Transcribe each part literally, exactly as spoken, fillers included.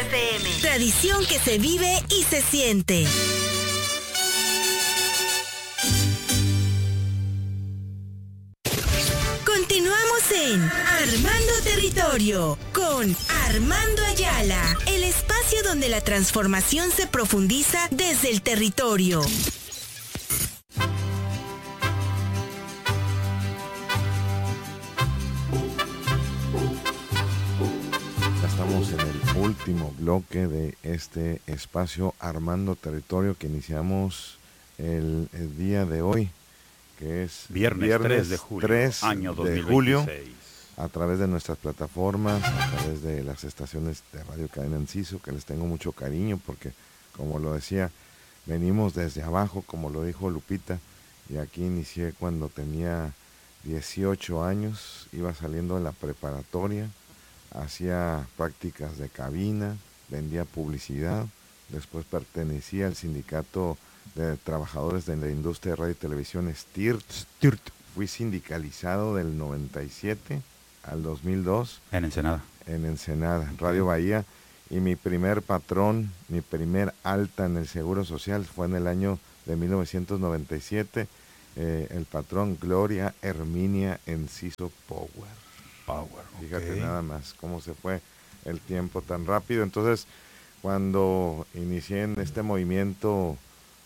F M. Tradición que se vive y se siente. Continuamos en Armando Territorio con Armando Ayala, el espacio donde la transformación se profundiza desde el territorio. Estamos en el último bloque de este espacio Armando Territorio que iniciamos el, el día de hoy, que es viernes, viernes tres de julio, tres año dos mil veintiséis. De julio, a través de nuestras plataformas, a través de las estaciones de Radio Cadena Enciso, que les tengo mucho cariño porque, como lo decía, venimos desde abajo, como lo dijo Lupita, y aquí inicié cuando tenía dieciocho años, iba saliendo de la preparatoria, hacía prácticas de cabina, vendía publicidad, después pertenecía al sindicato de trabajadores de la industria de radio y televisión S T I R T. S T I R T. Fui sindicalizado del noventa y siete al dos mil dos. En Ensenada. En Ensenada, Radio Bahía. Y mi primer patrón, mi primer alta en el Seguro Social fue en el año de mil novecientos noventa y siete. Eh, el patrón Gloria Herminia Enciso Power. Power. Fíjate Okay. Nada más cómo se fue el tiempo tan rápido. Entonces, cuando inicié en este movimiento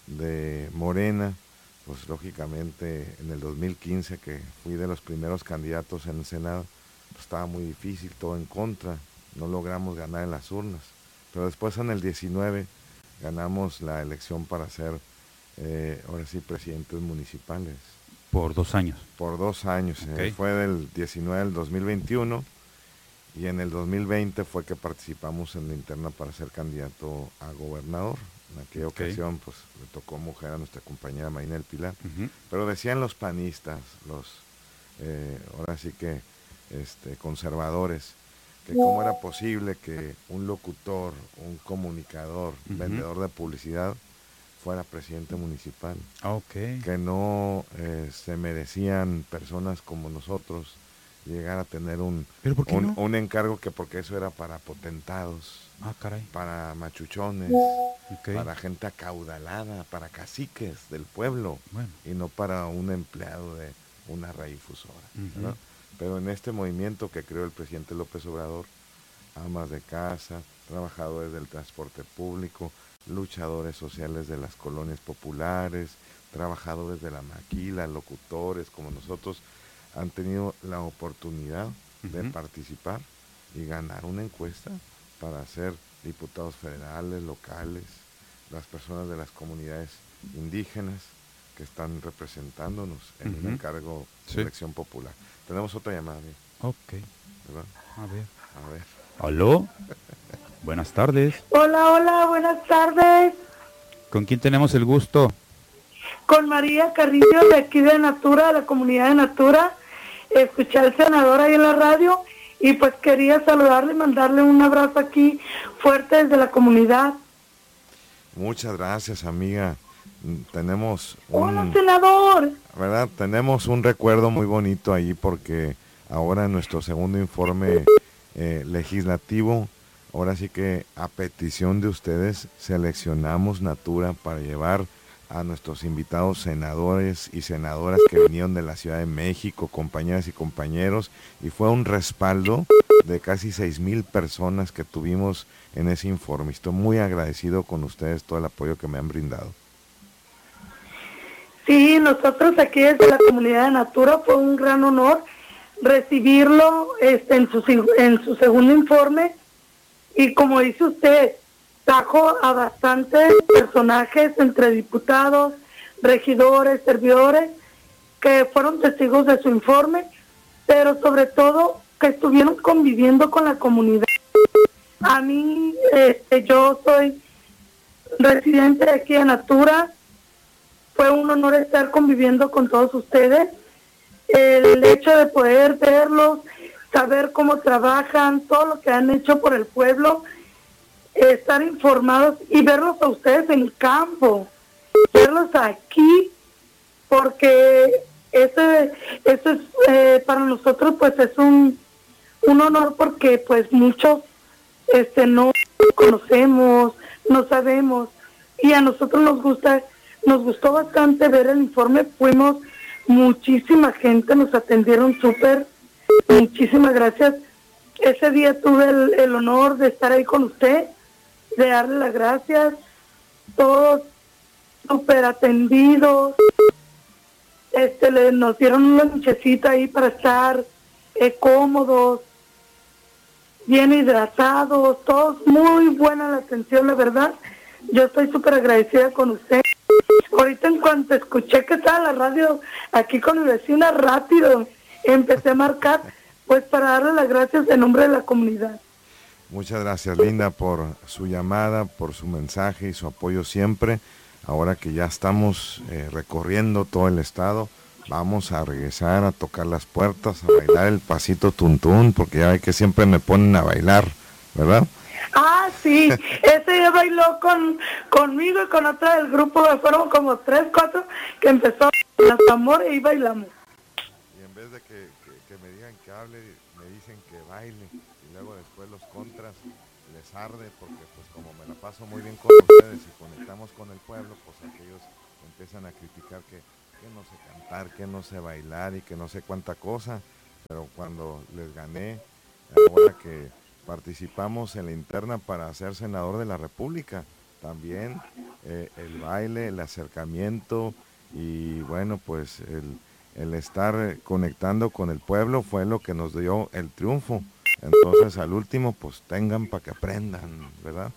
de Morena, pues lógicamente en el dos mil quince, que fui de los primeros candidatos en el Senado, pues estaba muy difícil, todo en contra, no logramos ganar en las urnas. Pero después en el diecinueve ganamos la elección para ser, eh, ahora sí, presidentes municipales. Por dos años. Por dos años. Okay. Eh, fue del diecinueve al dos mil veintiuno y en el dos mil veinte fue que participamos en la interna para ser candidato a gobernador. En aquella okay. ocasión pues le tocó mujer a nuestra compañera Marina del Pilar. Uh-huh. Pero decían los panistas, los eh, ahora sí que este, conservadores, que cómo era posible que un locutor, un comunicador, uh-huh. vendedor de publicidad fuera presidente municipal, okay. que no eh, se merecían personas como nosotros llegar a tener un, ¿Pero por qué un, no? un encargo, que porque eso era para potentados, ah, caray. para machuchones, okay. para gente acaudalada, para caciques del pueblo, bueno. y no para un empleado de una radiodifusora, uh-huh. ¿no? Pero en este movimiento que creó el presidente López Obrador, amas de casa, trabajadores del transporte público, luchadores sociales de las colonias populares, trabajadores de la maquila, locutores como nosotros, han tenido la oportunidad uh-huh. de participar y ganar una encuesta para ser diputados federales, locales, las personas de las comunidades indígenas que están representándonos en uh-huh. un encargo de sí. elección popular. Tenemos otra llamada. ¿Bien? Ok. ¿Verdad? A ver. A ver. ¿Aló? Buenas tardes. Hola, hola, buenas tardes. ¿Con quién tenemos el gusto? Con María Carrillo, de aquí de Natura, de la comunidad de Natura. Escuché al senador ahí en la radio y pues quería saludarle y mandarle un abrazo aquí fuerte desde la comunidad. Muchas gracias, amiga. Tenemos un... Hola, senador. ¿Verdad? Tenemos un recuerdo muy bonito ahí porque ahora en nuestro segundo informe eh, legislativo, ahora sí que a petición de ustedes seleccionamos Natura para llevar a nuestros invitados senadores y senadoras que vinieron de la Ciudad de México, compañeras y compañeros, y fue un respaldo de casi seis mil personas que tuvimos en ese informe. Estoy muy agradecido con ustedes todo el apoyo que me han brindado. Sí, nosotros aquí desde la comunidad de Natura fue un gran honor recibirlo este, en, su, en su segundo informe, y como dice usted, trajo a bastantes personajes entre diputados, regidores, servidores, que fueron testigos de su informe, pero sobre todo que estuvieron conviviendo con la comunidad. A mí, este, yo soy residente de aquí de Natura, fue un honor estar conviviendo con todos ustedes. El hecho de poder verlos, saber cómo trabajan, todo lo que han hecho por el pueblo, estar informados y verlos a ustedes en el campo, verlos aquí, porque ese, eso es eh, para nosotros pues es un, un honor, porque pues muchos este no conocemos, no sabemos, y a nosotros nos gusta, nos gustó bastante ver el informe, fuimos muchísima gente, nos atendieron súper, muchísimas gracias. Ese día tuve el, el honor de estar ahí con usted, de darle las gracias, todos súper atendidos, este, le, nos dieron una nochecita ahí para estar eh, cómodos, bien hidratados, todos, muy buena la atención, la verdad. Yo estoy súper agradecida con usted. Ahorita en cuanto escuché que estaba la radio aquí con mi vecina, rápido empecé a marcar, pues para darle las gracias en nombre de la comunidad. Muchas gracias, Linda, por su llamada, por su mensaje y su apoyo siempre. Ahora que ya estamos eh, recorriendo todo el estado, vamos a regresar a tocar las puertas, a bailar el pasito tuntún, porque ya ve que siempre me ponen a bailar, ¿verdad? Ah, sí, ese ya bailó con conmigo y con otra del grupo, fueron como tres, cuatro, que empezó las amores y bailamos. Y en vez de que, que, que me digan que hable, me dicen que baile, y luego después los contras les arde, porque pues como me la paso muy bien con ustedes y conectamos con el pueblo, pues aquellos empiezan a criticar que, que no sé cantar, que no sé bailar y que no sé cuánta cosa, pero cuando les gané, ahora que participamos en la interna para ser senador de la República, también eh, el baile, el acercamiento y bueno, pues el, el estar conectando con el pueblo fue lo que nos dio el triunfo. Entonces al último pues tengan para que aprendan, ¿verdad?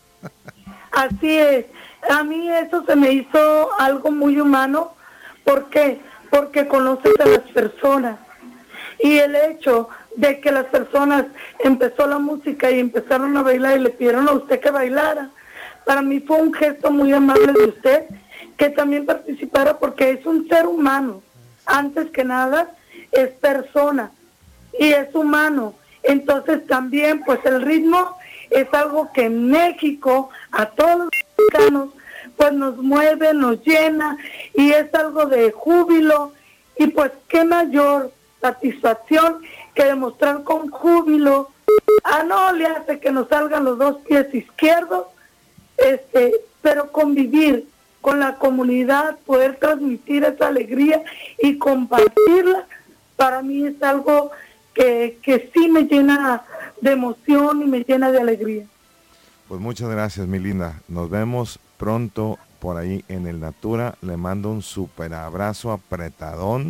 Así es, a mí eso se me hizo algo muy humano. ¿Por qué? Porque conoces a las personas, y el hecho de que las personas empezó la música y empezaron a bailar y le pidieron a usted que bailara, para mí fue un gesto muy amable de usted que también participara, porque es un ser humano, antes que nada es persona y es humano. Entonces también pues el ritmo es algo que en México a todos los mexicanos pues nos mueve, nos llena, y es algo de júbilo, y pues qué mayor satisfacción que demostrar con júbilo. Ah, no le hace que nos salgan los dos pies izquierdos, este, pero convivir con la comunidad, poder transmitir esa alegría y compartirla, para mí es algo que, que sí me llena de emoción y me llena de alegría. Pues muchas gracias, mi linda. Nos vemos pronto por ahí en el Natura. Le mando un súper abrazo apretadón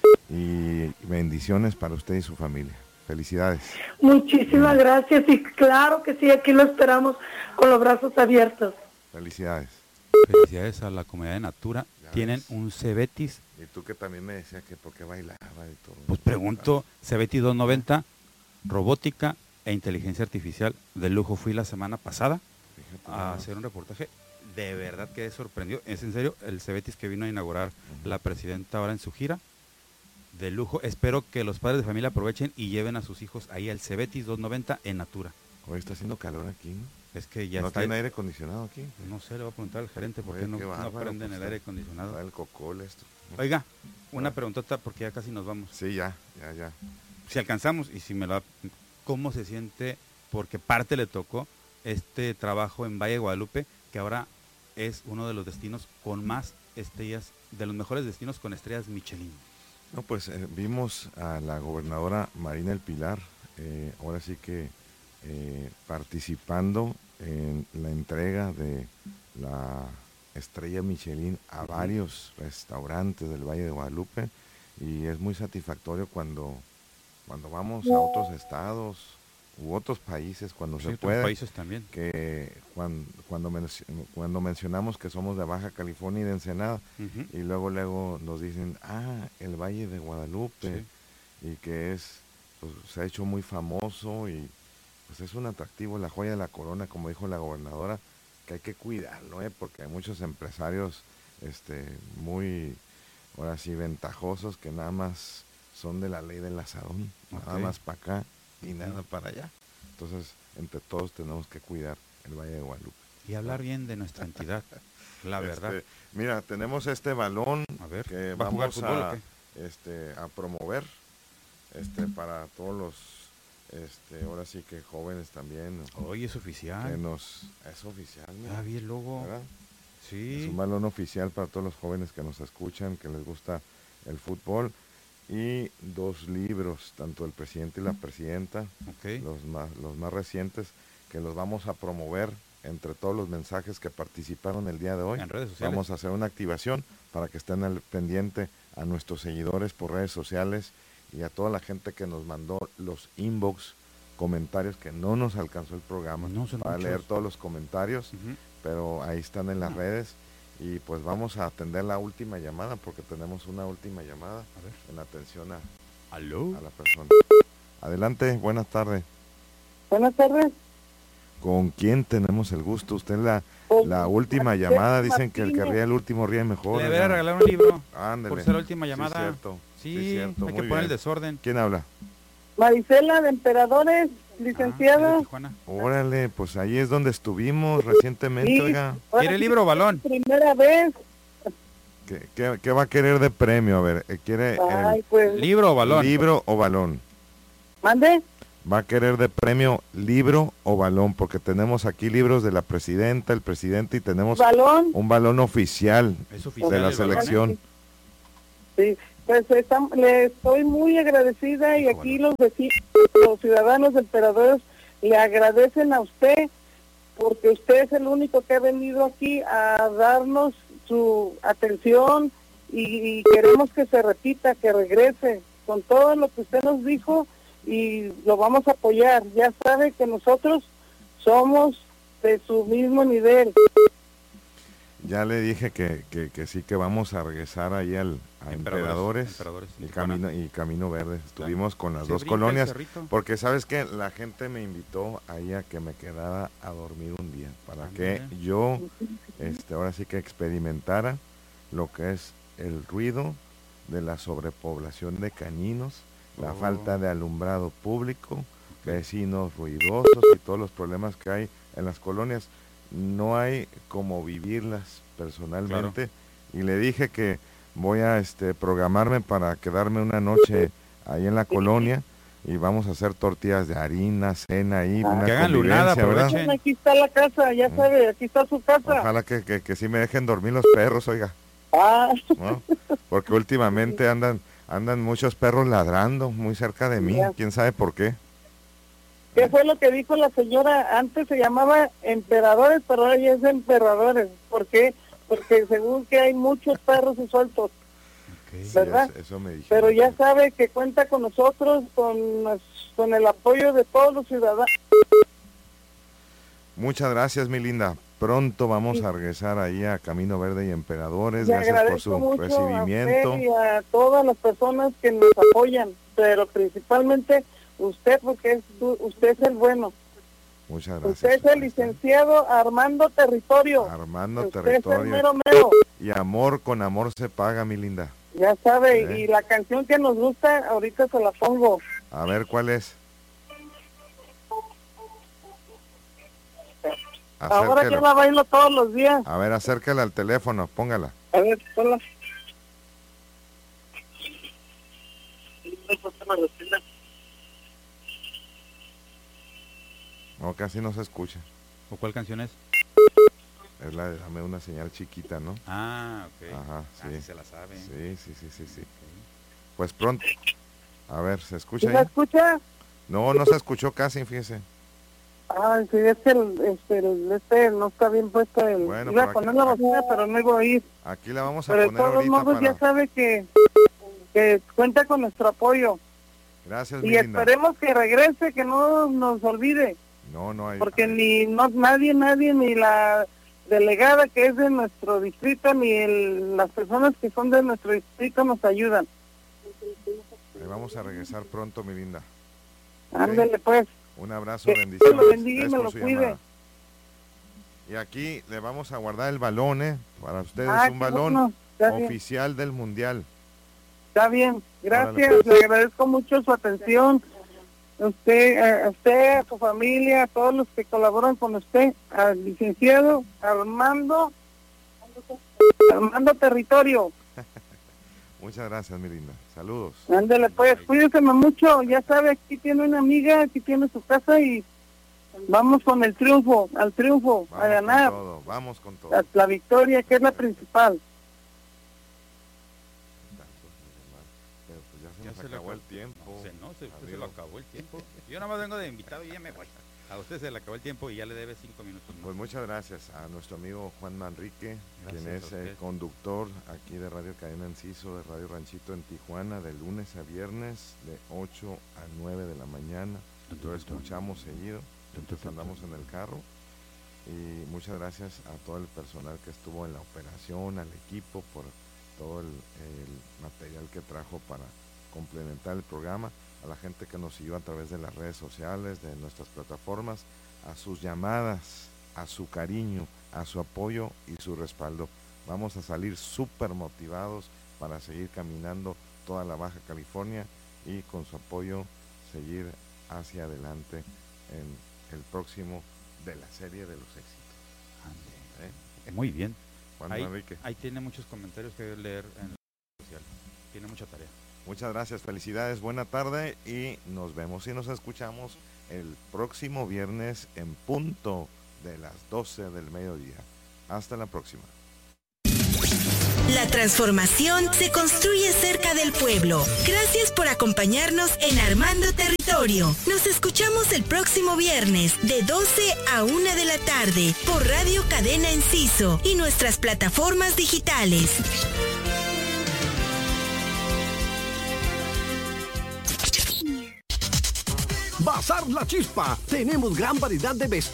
y bendiciones para usted y su familia. Felicidades. Muchísimas gracias, y claro que sí, aquí lo esperamos con los brazos abiertos. Felicidades. Felicidades a la comunidad de Natura. Ya Tienen ves. un Cebetis. Y tú que también me decías que por qué bailaba y todo. Pues pregunto, Cebetis doscientos noventa, robótica e inteligencia artificial de lujo. Fui la semana pasada Fíjate a nomás. hacer un reportaje. De verdad quedé sorprendido. Es en serio, el Cebetis que vino a inaugurar uh-huh. la presidenta ahora en su gira. De lujo. Espero que los padres de familia aprovechen y lleven a sus hijos ahí al Cebetis doscientos noventa en Natura. Hoy está haciendo calor aquí, ¿no? Es que ya ¿No está. tiene aire acondicionado aquí? No sé, le voy a preguntar al gerente por Oye, qué no, qué no bárbaro, prenden pues, el aire acondicionado. Está el cocol esto. Oiga, una preguntota porque ya casi nos vamos. Sí, ya, ya, ya. Si alcanzamos y si me la... ¿Cómo se siente? Porque parte le tocó este trabajo en Valle de Guadalupe, que ahora es uno de los destinos con más estrellas, de los mejores destinos con estrellas Michelin. No, pues eh, vimos a la gobernadora Marina El Pilar, eh, ahora sí que eh, participando en la entrega de la estrella Michelin a varios restaurantes del Valle de Guadalupe, y es muy satisfactorio cuando, cuando vamos a otros estados u otros países, cuando Sí, se otros puede, países también. que cuando, cuando, menc- cuando mencionamos que somos de Baja California y de Ensenada, Uh-huh. y luego luego nos dicen, ah, el Valle de Guadalupe, Sí. y que es, pues, se ha hecho muy famoso, y pues es un atractivo, la joya de la corona, como dijo la gobernadora, que hay que cuidarlo, ¿eh? Porque hay muchos empresarios este, muy, ahora sí, ventajosos, que nada más son de la ley del asadón, nada Ok. más para acá y nada para allá. Entonces, entre todos tenemos que cuidar el Valle de Guadalupe. Y hablar bien de nuestra entidad, la verdad. Este, mira, tenemos este balón A ver, que ¿va a jugar vamos fútbol a, o qué? este, a promover este, para todos los este, ahora sí que jóvenes también. Hoy es Que oficial. nos, es oficial, mira, Ah, vi el logo. ¿verdad? Es Sí. un balón oficial para todos los jóvenes que nos escuchan, que les gusta el fútbol. Y dos libros, tanto el presidente y la presidenta, Ok. los más, los más recientes, que los vamos a promover entre todos los mensajes que participaron el día de hoy. En redes sociales. Vamos a hacer una activación para que estén al pendiente a nuestros seguidores por redes sociales y a toda la gente que nos mandó los inbox, comentarios que no nos alcanzó el programa No son para muchos. leer todos los comentarios, Ujú. pero ahí están en las redes. Y pues vamos a atender la última llamada porque tenemos una última llamada A ver. en atención a, ¿Aló? a la persona. Adelante, buenas tardes. Buenas tardes. ¿Con quién tenemos el gusto? Usted la, Con la última Marcela llamada, dicen que el que Martínez. ríe el último ríe mejor. Le voy oiga. a regalar un libro. Ándele. Por ser la última Sí, llamada. cierto. Sí, Sí, cierto. hay Muy que poner el bien. desorden. ¿Quién habla? Marisela de Emperadores, Ah, es licenciada. de Tijuana. Órale, pues ahí es donde estuvimos recientemente, Sí. oiga. Ahora ¿Quiere sí, libro o balón? primera vez. ¿Qué, qué, qué va a querer de premio? A ver, eh, ¿quiere Ay, pues, ¿Libro o el balón? libro o balón? mande. Va a querer de premio libro o balón, porque tenemos aquí libros de la presidenta, el presidente, y tenemos Balón. un balón oficial Es oficial de la el balón, ¿eh? selección. Sí, pues estam- le estoy muy agradecida y aquí los vecinos, los ciudadanos de Emperadores le agradecen a usted porque usted es el único que ha venido aquí a darnos su atención y, y queremos que se repita, que regrese con todo lo que usted nos dijo y lo vamos a apoyar. Ya sabe que nosotros somos de su mismo nivel. Ya le dije que, que, que sí, que vamos a regresar ahí al, a Emperadores, Emperadores, Emperadores, y, Tijuana. Camino, y Camino Verde. Estuvimos con las Se dos brinca el colonias, cerrito. porque sabes que la gente me invitó ahí a que me quedara a dormir un día, para que Ándale. yo, este, ahora sí que experimentara lo que es el ruido de la sobrepoblación de caninos, la Oh. falta de alumbrado público, vecinos ruidosos y todos los problemas que hay en las colonias. No hay como vivirlas personalmente. Y le dije que voy a este programarme para quedarme una noche ahí en la colonia y vamos a hacer tortillas de harina, cena ahí, una Que hagan lunada, convivencia, ¿verdad? aprovechen. Aquí está la casa, ya sabe, aquí está su casa. Ojalá que, que, que sí me dejen dormir los perros, oiga, Ah, ¿no? Porque últimamente andan andan muchos perros ladrando muy cerca de mí, Ya. quién sabe por qué. ¿qué fue lo que dijo la señora? Antes se llamaba Emperadores, pero ahora ya es Emperadores. ¿Por qué? Porque según que hay muchos perros y sueltos, Ok. Sí, ¿verdad? es- eso me dijeron. pero ya sabe que cuenta con nosotros, con, nos- con el apoyo de todos los ciudadanos. Muchas gracias, mi linda. Pronto vamos Sí. a regresar ahí a Camino Verde y Emperadores. Le Gracias por agradezco su mucho a recibimiento. usted y a todas las personas que nos apoyan, pero principalmente usted, porque es, usted es el bueno. Muchas gracias. Usted es el Ahí está. licenciado Armando Territorio. Armando Usted es el Territorio. mero mero. Y amor con amor se paga, mi linda. Ya sabe, ¿Eh? y la canción que nos gusta, ahorita se la pongo. A ver, ¿cuál es? Ahora Acérquela. yo la bailo todos los días. A ver, acércala al teléfono, póngala. A ver, ponla. No, casi no se escucha. ¿O cuál canción es? Es la de dame una señal chiquita, ¿no? Ah, ok. Ajá, Ah, sí. sí se la sabe. Sí, sí, sí, sí, sí. Pues pronto. A ver, ¿se ¿Sí escucha la ahí? escucha? No, no se escuchó casi, fíjese. Ay, sí, es que el, este, el- este no está bien puesto. El, Bueno, iba por a poner aquí- la bocina, pero no iba a ir. Aquí la vamos a Pero de poner todos ahorita modos para... ya sabe que, que cuenta con nuestro apoyo. Gracias, Y mi linda. esperemos que regrese, que no nos olvide. No, no hay... Porque ni no, nadie, nadie, ni la delegada que es de nuestro distrito, ni el, las personas que son de nuestro distrito nos ayudan. Ahí vamos a regresar pronto, mi linda. Ándele pues. Un abrazo, Que Dios bendiciones. lo bendiga y Gracias me por lo su cuide. llamada. Y aquí le vamos a guardar el balón, ¿eh? Para ustedes, Ah, un qué balón bueno. Está bien, oficial del Mundial. está bien. Gracias, Órale, pues. le agradezco mucho su atención. Usted, a usted, a su familia, a todos los que colaboran con usted, al licenciado Armando, Armando Territorio. Muchas gracias, mi linda. Saludos. Ándale, pues, cuídese mucho. Ya sabe, aquí tiene una amiga, aquí tiene su casa y vamos con el triunfo, al triunfo, Vamos a ganar. con todo, vamos con todo. La, la victoria, que es la principal. Pero pues ya se Ya nos se le acabó el acabó- tiempo. No, se, no, se, usted se amigo. lo acabó el tiempo. Yo nada más vengo de invitado y ya me voy. A usted se le acabó el tiempo y ya le debe cinco minutos más. Pues muchas gracias a nuestro amigo Juan Manrique, Gracias quien a es usted. eh, conductor aquí de Radio Cadena Enciso, de Radio Ranchito en Tijuana, de lunes a viernes, de ocho a nueve de la mañana. Lo escuchamos seguido, entonces andamos en el carro. Y muchas gracias a todo el personal que estuvo en la operación, al equipo, por todo el, el material que trajo para complementar el programa, a la gente que nos siguió a través de las redes sociales, de nuestras plataformas, a sus llamadas, a su cariño, a su apoyo y su respaldo. Vamos a salir súper motivados para seguir caminando toda la Baja California y con su apoyo seguir hacia adelante en el próximo de la serie de los éxitos. ¿Eh? Muy bien. Juan Ahí, Manrique. ahí tiene muchos comentarios que leer en la red social. Tiene mucha tarea. Muchas gracias, felicidades, buena tarde y nos vemos y nos escuchamos el próximo viernes en punto de las doce del mediodía. Hasta la próxima. La transformación se construye cerca del pueblo. Gracias por acompañarnos en Armando Territorio. Nos escuchamos el próximo viernes de doce a una de la tarde por Radio Cadena Enciso y nuestras plataformas digitales. Bazar La Chispa. Tenemos gran variedad de vestidos